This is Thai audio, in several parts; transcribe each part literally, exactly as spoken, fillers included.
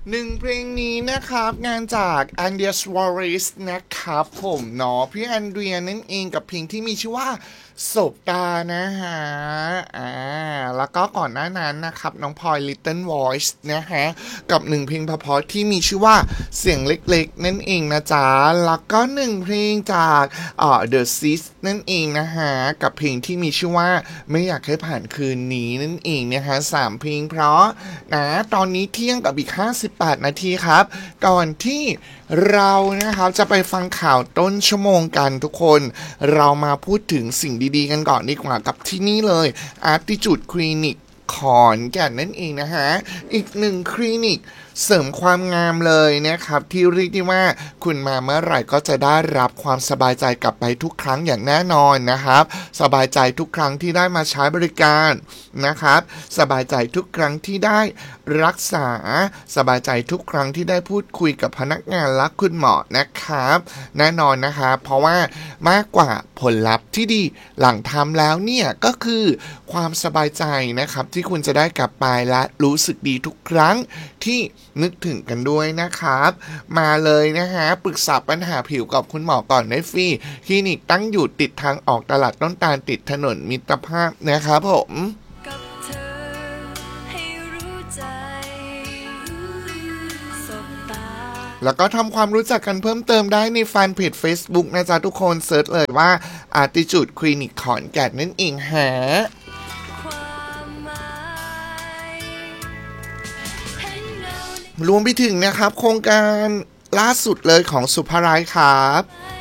หนึ่งเพลงนี้นะครับงานจากอันเดียสวอริสนะครับผมเนาะพี่อันเดรียนั่นเองกับเพลงที่มีชื่อว่าสบตานะฮะอ่าแล้วก็ก่อนหน้านั้นนะครับน้องพลอย Little Voice นะฮะกับหนึ่งเพลงเพราะๆที่มีชื่อว่าเสียงเล็กๆนั่นเองนะจ๊ะแล้วก็หนึ่งเพลงจากเอ่อ The Sis นั่นเองนะฮะกับเพลงที่มีชื่อว่าไม่อยากให้ผ่านคืนนี้นั่นเองนะฮะสามเพลงเพราะนะตอนนี้เที่ยงกับอีกห้าสิบแปดนาทีครับก่อนที่เรานะครับจะไปฟังข่าวต้นชั่วโมงกันทุกคนเรามาพูดถึงสิ่งดีๆกันก่อนดีกว่ากับที่นี่เลย Attitude Clinic ขอนแก่นนั่นเองนะฮะอีกหนึ่งคลินิกเสริมความงามเลยนะครับที่เรียกได้ว่าคุณมาเมื่อไหร่ก็จะได้รับความสบายใจกลับไปทุกครั้งอย่างแน่นอนนะครับสบายใจทุกครั้งที่ได้มาใช้บริการนะครับสบายใจทุกครั้งที่ได้รักษาสบายใจทุกครั้งที่ได้พูดคุยกับพนักงานและคุณหมอนะครับแน่นอนนะครับเพราะว่ามากกว่าผลลัพธ์ที่ดีหลังทำแล้วเนี่ยก็คือความสบายใจนะครับที่คุณจะได้กลับไปและรู้สึกดีทุกครั้งที่นึกถึงกันด้วยนะครับมาเลยนะฮะปรึกษาปัญหาผิวกับคุณหมอก่อนได้ฟรีคลินิกตั้งอยู่ติดทางออกตลาดต้นตาลติดถนนมิตรภาพนะครับผมแล้วก็ทำความรู้จักกันเพิ่มเติมได้ในแฟนเพจ Facebook นะจ๊ะทุกคนเซิร์ชเลยว่า Attitude Clinic ขอนแก่นนั่นเองฮะรวมไปถึงนะครับโครงการล่าสุดเลยของสุภาลัยครับ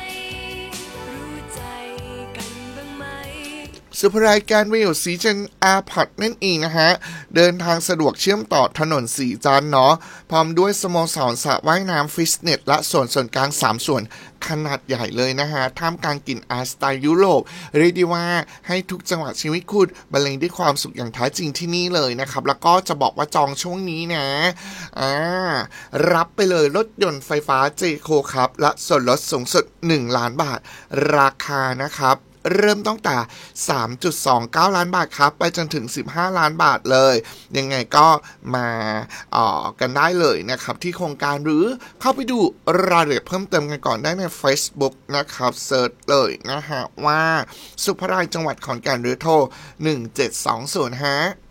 สุภาลัยการวิวสีจันแอร์พอร์ตนั่นเองนะฮะเดินทางสะดวกเชื่อมต่อถนนสีจันเนาะพร้อมด้วยสโมสรสระว่ายน้ำฟิตเนสและส่วนส่วนกลางสามส่วนขนาดใหญ่เลยนะฮะท่ามกลางกลิ่นอาร์ตสไตล์ยุโรปเรียกได้ว่าให้ทุกจังหวะชีวิตคุณบรรเลงด้วยความสุขอย่างแท้จริงที่นี่เลยนะครับแล้วก็จะบอกว่าจองช่วงนี้นะอ่ารับไปเลยรถยนต์ไฟฟ้า เจ โค ครับและส่วนลดสูงสุดหนึ่งล้านบาทราคานะครับเริ่มตั้งแต่ สามจุดสองเก้า ล้านบาทครับไปจนถึงสิบห้าล้านบาทเลยยังไงก็มาเอ่อกันได้เลยนะครับที่โครงการหรือเข้าไปดูรายละเอียดเพิ่มเติมกันก่อนได้ใน Facebook นะครับเซิร์ชเลยนะฮะว่าสุภาลัยจังหวัดขอนแก่นหรือโทรหนึ่งเจ็ดสองศูนย์ฮะ